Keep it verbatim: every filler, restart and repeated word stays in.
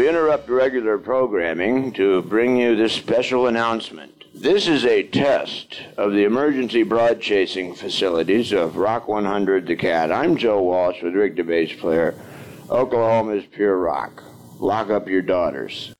We interrupt regular programming to bring you this special announcement. This is a test of the emergency broad chasing facilities of Rock one hundred The Cat. I'm Joe Walsh with Rick the bass player. Oklahoma's pure rock. Lock up your daughters.